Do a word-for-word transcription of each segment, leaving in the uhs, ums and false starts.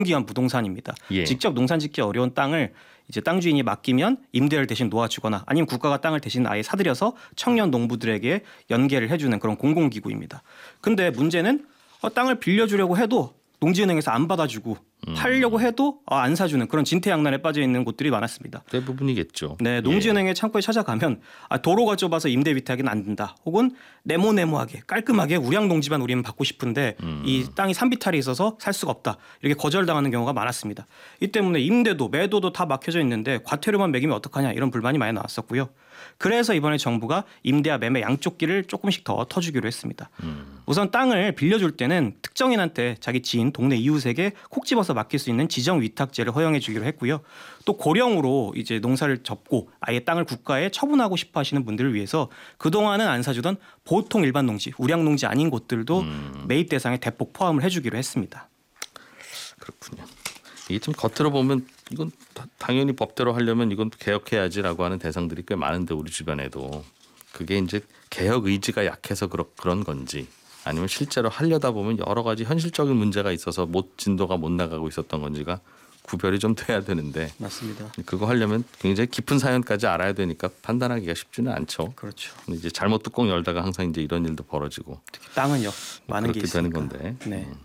기한 부동산입니다. 예. 직접 농사짓기 어려운 땅을 이제 땅 주인이 맡기면 임대를 대신 놓아주거나 아니면 국가가 땅을 대신 아예 사들여서 청년 농부들에게 연계를 해주는 그런 공공기구입니다. 근데 문제는 어, 땅을 빌려주려고 해도 농지은행에서 안 받아주고 음. 팔려고 해도 어, 안 사주는 그런 진퇴양난에 빠져 있는 곳들이 많았습니다. 대부분이겠죠. 네, 농지은행의 예. 창고에 찾아가면 아, 도로가 좁아서 임대 위탁은 안 된다. 혹은 네모네모하게 깔끔하게 우량 농지만 우리는 받고 싶은데 음. 이 땅이 산비탈이 있어서 살 수가 없다. 이렇게 거절당하는 경우가 많았습니다. 이 때문에 임대도 매도도 다 막혀져 있는데 과태료만 매기면 어떡하냐 이런 불만이 많이 나왔었고요. 그래서 이번에 정부가 임대와 매매 양쪽 길을 조금씩 더 터주기로 했습니다. 음. 우선 땅을 빌려줄 때는 특정인한테 자기 지인, 동네 이웃에게 콕 집어서 맡길 수 있는 지정 위탁제를 허용해 주기로 했고요. 또 고령으로 이제 농사를 접고 아예 땅을 국가에 처분하고 싶어 하시는 분들을 위해서 그동안은 안 사주던 보통 일반 농지, 우량 농지 아닌 곳들도 음. 매입 대상에 대폭 포함을 해주기로 했습니다. 그렇군요. 이게 좀 겉으로 보면 이건 당연히 법대로 하려면 이건 개혁해야지라고 하는 대상들이 꽤 많은데 우리 주변에도 그게 이제 개혁 의지가 약해서 그런 그런 건지 아니면 실제로 하려다 보면 여러 가지 현실적인 문제가 있어서 못 진도가 못 나가고 있었던 건지가 구별이 좀 돼야 되는데 맞습니다. 그거 하려면 굉장히 깊은 사연까지 알아야 되니까 판단하기가 쉽지는 않죠. 그렇죠. 근데 이제 잘못 뚜껑 열다가 항상 이제 이런 일도 벌어지고 특히 땅은요 많은 그렇게 게 있으니까. 되는 건데. 네. 음.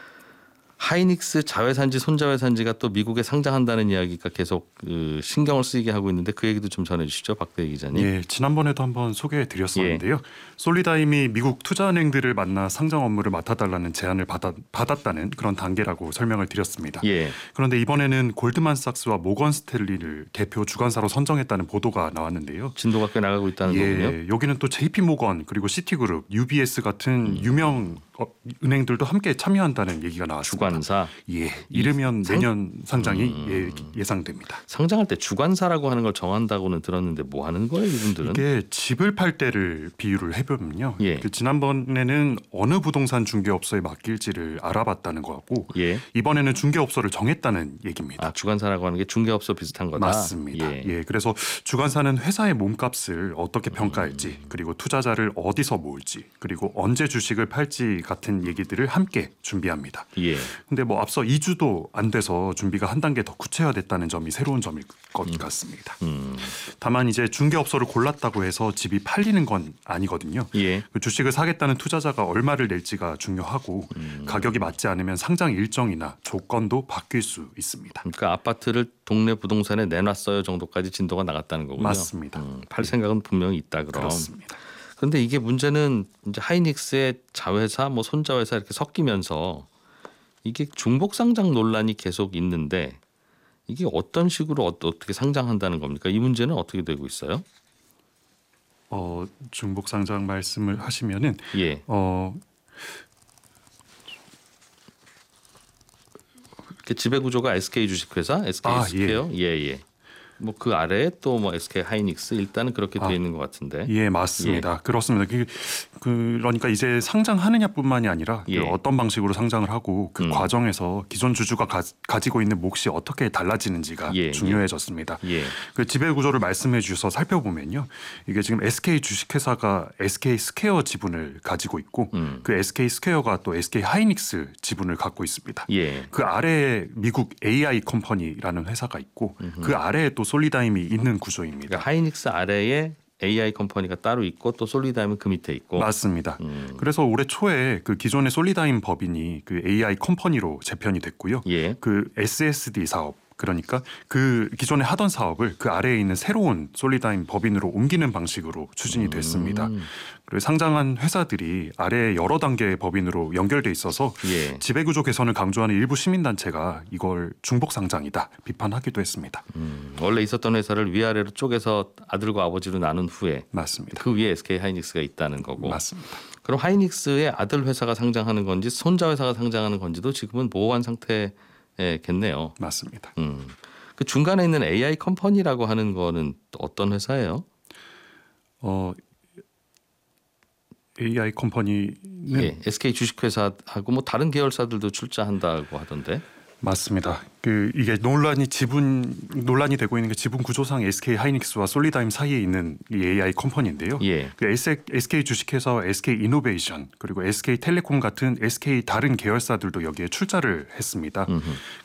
하이닉스 자회사인지 손자회사인지가 또 미국에 상장한다는 이야기가 계속 그 신경을 쓰이게 하고 있는데 그 얘기도 좀 전해주시죠, 박대희 기자님. 예, 지난번에도 한번 소개해드렸었는데요. 예. 솔리다임이 미국 투자은행들을 만나 상장 업무를 맡아달라는 제안을 받아, 받았다는 그런 단계라고 설명을 드렸습니다. 예. 그런데 이번에는 골드만삭스와 모건 스탠리를 대표 주관사로 선정했다는 보도가 나왔는데요. 진도가 꽤 나가고 있다는 예, 거군요. 여기는 또 제이피모건 그리고 시티그룹, 유비에스 같은 음. 유명 어, 은행들도 함께 참여한다는 얘기가 나왔습니다. 주관사. 예, 이르면 상... 내년 상장이 음... 예, 예상됩니다. 상장할 때 주관사라고 하는 걸 정한다고는 들었는데 뭐 하는 거예요, 이분들은? 이게 집을 팔 때를 비유를 해보면요. 예. 그 지난번에는 어느 부동산 중개업소에 맡길지를 알아봤다는 거고 예. 이번에는 중개업소를 정했다는 얘기입니다. 아, 주관사라고 하는 게 중개업소 비슷한 거다? 맞습니다. 예. 예, 그래서 주관사는 회사의 몸값을 어떻게 평가할지 음... 그리고 투자자를 어디서 모을지 그리고 언제 주식을 팔지 같은 얘기들을 함께 준비합니다. 예. 근데 뭐 앞서 이 주도 안 돼서 준비가 한 단계 더 구체화됐다는 점이 새로운 점일 것 음. 같습니다. 음. 다만 이제 중개업소를 골랐다고 해서 집이 팔리는 건 아니거든요. 예. 그 주식을 사겠다는 투자자가 얼마를 낼지가 중요하고 음. 가격이 맞지 않으면 상장 일정이나 조건도 바뀔 수 있습니다. 그러니까 아파트를 동네 부동산에 내놨어요 정도까지 진도가 나갔다는 거군요. 맞습니다. 음, 팔 생각은 분명히 있다 그럼. 그렇습니다. 그런데 이게 문제는 이제 하이닉스의 자회사, 뭐 손자회사 이렇게 섞이면서 이게 중복 상장 논란이 계속 있는데 이게 어떤 식으로 어떻게 상장한다는 겁니까? 이 문제는 어떻게 되고 있어요? 어, 중복 상장 말씀을 하시면은 예. 어, 지배 구조가 에스케이 주식회사, 에스케이 아, 스퀘어, 예예. 예. 뭐 그 아래에 또 뭐 에스케이 하이닉스 일단은 그렇게 되어 아, 있는 것 같은데. 예, 맞습니다. 예. 그렇습니다. 그, 그러니까 이제 상장하느냐뿐만이 아니라 예. 그 어떤 방식으로 상장을 하고 그 음. 과정에서 기존 주주가 가, 가지고 있는 몫이 어떻게 달라지는지가 예. 중요해졌습니다. 예. 그 지배 구조를 말씀해 주셔서 살펴보면요, 이게 지금 에스케이 주식회사가 에스케이 스퀘어 지분을 가지고 있고 음. 그 에스케이 스퀘어가 또 에스케이 하이닉스 지분을 갖고 있습니다. 예. 그 아래에 미국 에이아이 컴퍼니라는 회사가 있고 음흠. 그 아래에 또 솔리다임이 있는 구조입니다. 그러니까 하이닉스 아래에 에이아이 컴퍼니가 따로 있고 또 솔리다임은 그 밑에 있고. 맞습니다. 음. 그래서 올해 초에 그 기존의 솔리다임 법인이 그 에이아이 컴퍼니로 재편이 됐고요. 예. 그 에스에스디 사업, 그러니까 그 기존에 하던 사업을 그 아래에 있는 새로운 솔리다임 법인으로 옮기는 방식으로 추진이 됐습니다. 음. 그리고 상장한 회사들이 아래에 여러 단계의 법인으로 연결돼 있어서 예. 지배구조 개선을 강조하는 일부 시민단체가 이걸 중복 상장이다 비판하기도 했습니다. 음. 원래 있었던 회사를 위아래로 쪼개서 아들과 아버지로 나눈 후에 맞습니다. 그 위에 에스케이 하이닉스가 있다는 거고. 맞습니다. 그럼 하이닉스의 아들 회사가 상장하는 건지 손자 회사가 상장하는 건지도 지금은 모호한 상태겠네요. 맞습니다. 음. 그 중간에 있는 에이아이 컴퍼니라고 하는 거는 어떤 회사예요? 어. 에이아이 컴퍼니는 예, 에스케이 주식회사하고 뭐 다른 계열사들도 출자한다고 하던데. 맞습니다. 그 이게 논란이 지분 논란이 되고 있는 게 지분 구조상 에스케이 하이닉스와 솔리다임 사이에 있는 이 에이아이 컴퍼니인데요. 예. 그 에스케이 주식회사와 에스케이 이노베이션 그리고 에스케이 텔레콤 같은 에스케이 다른 계열사들도 여기에 출자를 했습니다. 음흠.